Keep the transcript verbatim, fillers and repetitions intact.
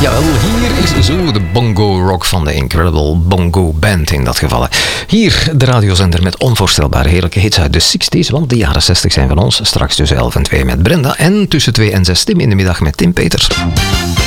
Jawel, hier is zo de bongo rock van de Incredible Bongo Band in dat geval. Hier de radiozender met onvoorstelbare heerlijke hits uit de zestig's, want de jaren zestig zijn van ons. Straks tussen elf en twee met Brenda en tussen twee en zes Tim in de middag met Tim Peters.